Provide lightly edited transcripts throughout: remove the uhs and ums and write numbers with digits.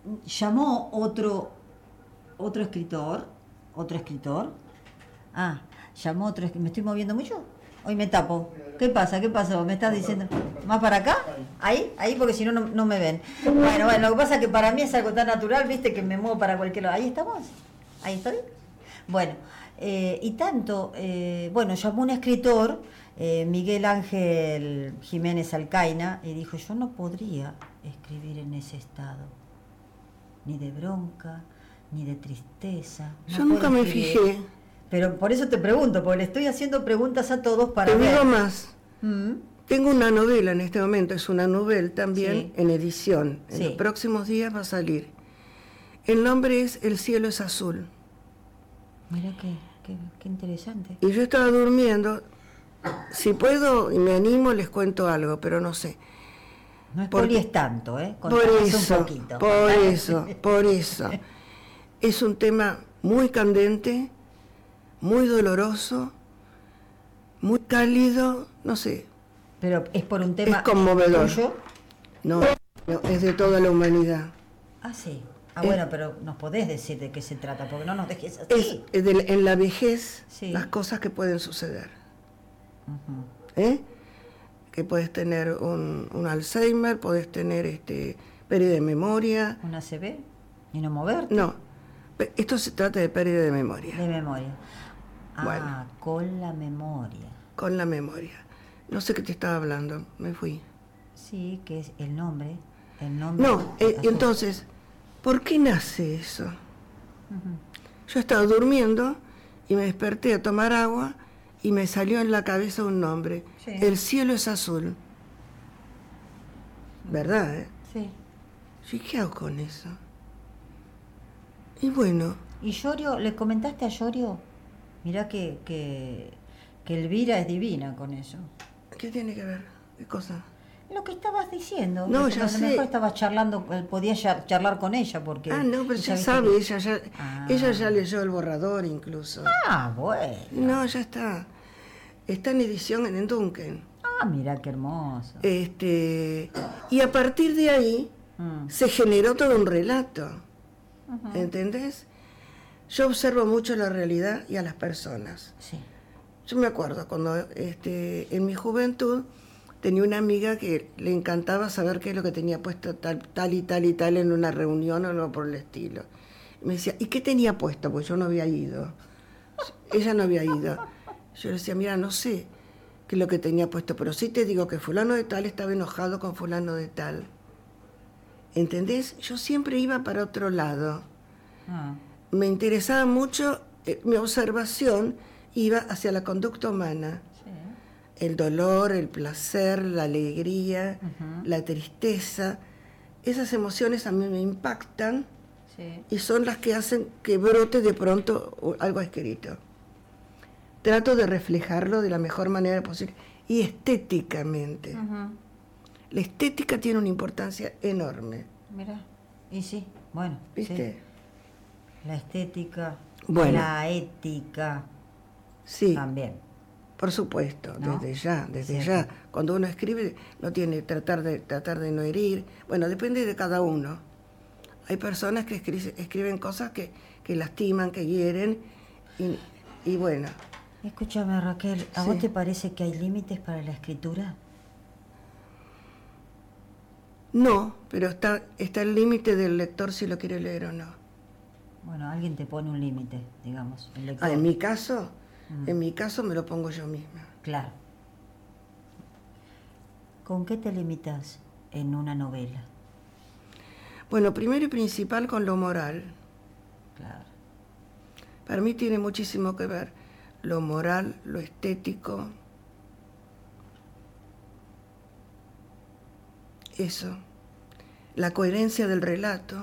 llamó otro escritor, llamó otro, ¿me estoy moviendo mucho? Hoy me tapo. ¿Qué pasa? ¿Qué pasó? ¿Me estás diciendo? ¿Más para acá? Ahí, porque si no, no me ven. Bueno, lo que pasa es que para mí es algo tan natural, viste, que me muevo para cualquier lado. Ahí estamos. Ahí estoy. Bueno, y tanto, llamó un escritor, Miguel Ángel Jiménez Alcaina, y dijo, yo no podría escribir en ese estado, ni de bronca, ni de tristeza. Yo nunca me fijé. Pero por eso te pregunto, porque le estoy haciendo preguntas a todos para ver. Te digo más. Tengo una novela en este momento, es una novela también en edición. En los próximos días va a salir. El nombre es El cielo es azul. Mira qué interesante. Y yo estaba durmiendo. Si puedo y me animo, les cuento algo, pero no sé. No es tanto, ¿eh? Por eso, un poquito. Por eso. Es un tema muy candente, muy doloroso, muy cálido, no sé. Pero es por un tema... Es conmovedor. ¿Tuyo? No, es de toda la humanidad. Ah, sí. Bueno, pero nos podés decir de qué se trata, porque no nos dejes así. En la vejez, las cosas que pueden suceder. Que puedes tener un Alzheimer, puedes tener pérdida de memoria. ¿Un ACV? ¿Y no moverte? No, esto se trata de pérdida de memoria. De memoria. Con la memoria. Con la memoria. No sé qué te estaba hablando, me fui. Sí, que es el nombre. No, entonces, ¿por qué nace eso? Yo estaba durmiendo y me desperté a tomar agua y me salió en la cabeza un nombre. Sí. El cielo es azul. ¿Verdad, Sí. ¿Y qué hago con eso? Y bueno. ¿Y Llorio, le comentaste a Llorio? Mirá que Elvira es divina con eso. ¿Qué tiene que ver? ¿Qué cosa? Lo que estabas diciendo. No, ya sé. A lo mejor estabas charlando, podías charlar con ella porque... no, pero ya sabe, ella ya leyó el borrador incluso. Bueno. No, ya está. Está en edición en Duncan. Mira qué hermoso. Y a partir de ahí se generó todo un relato. ¿Entendés? Yo observo mucho la realidad y a las personas. Sí. Yo me acuerdo cuando en mi juventud tenía una amiga que le encantaba saber qué es lo que tenía puesto tal y tal en una reunión o algo por el estilo. Y me decía, ¿y qué tenía puesto? Pues yo no había ido. Ella no había ido. Yo le decía, mira, no sé qué es lo que tenía puesto, pero sí te digo que fulano de tal estaba enojado con fulano de tal. ¿Entendés? Yo siempre iba para otro lado. Me interesaba mucho, mi observación iba hacia la conducta humana. Sí. El dolor, el placer, la alegría, la tristeza. Esas emociones a mí me impactan y son las que hacen que brote de pronto algo escrito. Trato de reflejarlo de la mejor manera posible y estéticamente. La estética tiene una importancia enorme. Mira, y sí, bueno. ¿Viste? Sí. La estética, la ética. Sí. También. Por supuesto, ¿no? desde ya. Cuando uno escribe, no tiene tratar de no herir. Bueno, depende de cada uno. Hay personas que escriben cosas que lastiman, que hieren, y bueno. Escúchame, Raquel, ¿a vos te parece que hay límites para la escritura? No, pero está el límite del lector si lo quiere leer o no. Bueno, alguien te pone un límite, digamos, el lector. En mi caso, me lo pongo yo misma. Claro. ¿Con qué te limitas en una novela? Bueno, primero y principal con lo moral. Claro. Para mí tiene muchísimo que ver lo moral, lo estético. Eso. La coherencia del relato.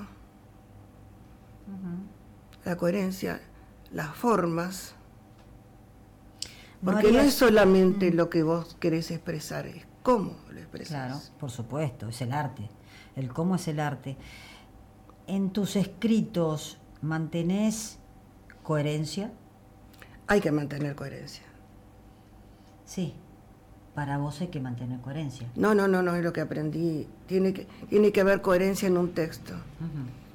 La coherencia, las formas. Porque no es solamente lo que vos querés expresar, es cómo lo expresás. Claro, por supuesto, es el arte. El cómo es el arte. ¿En tus escritos mantenés coherencia? Hay que mantener coherencia. Sí, para vos hay que mantener coherencia. No, es lo que aprendí. Tiene que haber coherencia en un texto.